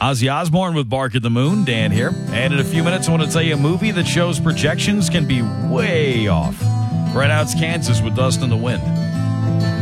Ozzy Osbourne with Bark at the Moon. Dan here. And in a few minutes, I want to tell you a movie that shows projections can be way off. Right now, it's Kansas with Dust in the Wind.